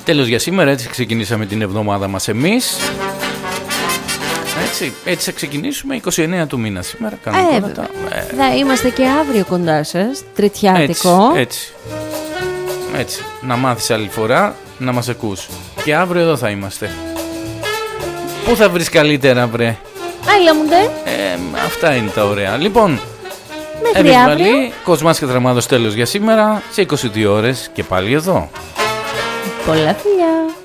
Τέλος για σήμερα, έτσι ξεκινήσαμε την εβδομάδα μας εμείς. Έτσι θα ξεκινήσουμε 29 του μήνα σήμερα. Θα είμαστε και αύριο κοντά σας, Τριτιάτικο. Έτσι. Να μάθεις άλλη φορά να μας ακούς. Και αύριο εδώ θα είμαστε. Πού θα βρεις καλύτερα, βρε? Άιλα μου ντε. Αυτά είναι τα ωραία. Λοιπόν, μέχρι αύριο. Κοσμάς και Δραμάδος, τέλος για σήμερα. Σε 22 ώρες και πάλι εδώ. Πολλά φιλιά.